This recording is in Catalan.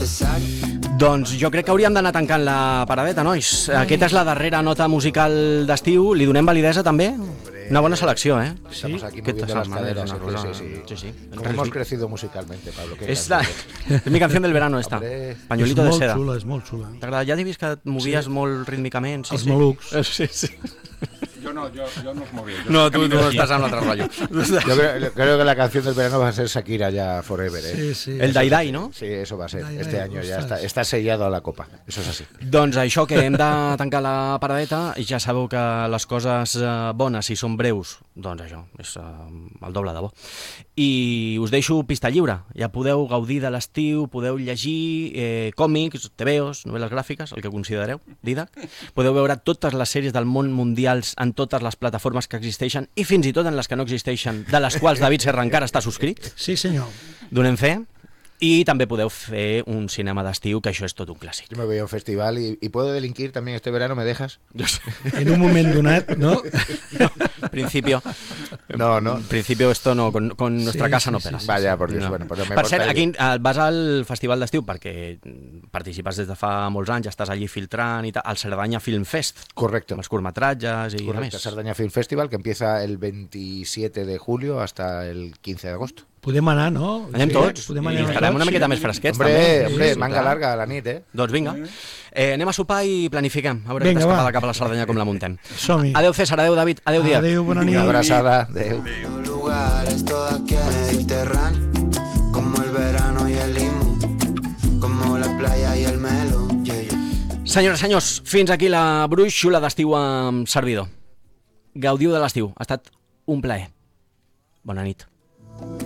Doncs jo crec que hauríem d'anar tancant la paradeta, nois. Aquesta és la darrera nota musical d'estiu. Li donem validesa, també? Una bona selecció, ¿eh? Estamos aquí moviendo las caderas. Sí. Como hemos crecido musicalmente, Pablo. Es mi canción del verano, esta. Pañuelito de seda. És molt xula. T'agrada? Ja he vist que et movies molt rítmicament. Els malucs. Sí. Yo no os movía. No, tú estás en otro rollo. Yo creo que la canción del verano va a ser Shakira ya forever, ¿eh? Sí. El Dai Dai, no? Sí, eso va a ser. Dai, Este dai, año ya ostres. está sellado a la copa. Eso es así. Doncs això, que hem de tancar la paradeta, i ja sabeu que les coses bones, si són breus, doncs això, és el doble de bo. I us deixo pista lliure. Ja podeu gaudir de l'estiu, podeu llegir còmics, TVOs, novel·les gràfiques, el que considereu, Didac. Podeu veure totes les sèries del món mundials en totes les plataformes que existeixen i fins i tot en les que no existeixen, de les quals David Serra encara està subscrit. Sí, senyor. Donem fe. I també podeu fer un cinema d'estiu, que això és tot un clàssic. Yo me voy a un festival y puedo delinquir también este verano, ¿me dejas? En un moment donat, no? Principio. No. En principio esto no, con nuestra casa no pega. Vaya, por Dios. No. Bueno, pues me Per cert, portaré. aquí vas al Festival d'Estiu perquè participes des de fa molts anys, estàs allí filtrant i tal, al Cerdanya Film Fest, Correcto. amb els curtmetratges i Correcto, més. Sardaña Film Festival, que empieza el 27 de julio hasta el 15 de agosto. Podem anar, no? Anem tots, Podem i anar estarem una tots, miqueta sí. més fresquets, Hombre, també. Sí, manga clar. larga a la nit, ¿eh? Doncs vinga, anem a sopar i planifiquem, a veure Vinga, aquesta escapada va. cap a la Cerdanya com la muntem. Som-hi. Adeu César, adeu David, adeu Díaz. Adéu, bona nit. Una abrazada. Adeu. Lugares todo aquí en el Mediterráneo, como el verano y el limón, como la playa y el melo. Senyores, senyors, fins aquí la brúixola d'estiu amb servidor. Gaudiu de l'estiu, ha estat un plaer. Bona nit.